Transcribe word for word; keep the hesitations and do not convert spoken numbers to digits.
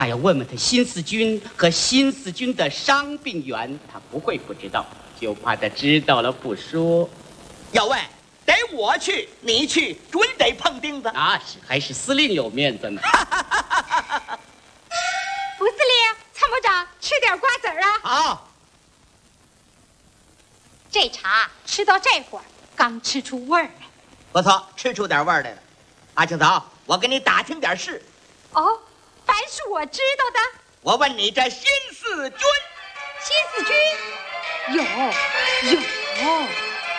他要问问他新四军和新四军的伤病员，他不会不知道，就怕他知道了不说。 要问得我去，你去，准得碰钉子。 那是还是司令有面子呢。 副司令，参谋长，吃点瓜子儿啊。 好。 这茶吃到这会儿，刚吃出味儿来。 不错，吃出点味儿来了。阿青嫂，我给你打听点事。 哦，凡是我知道的。 我问你，这新四军， 新四军有有。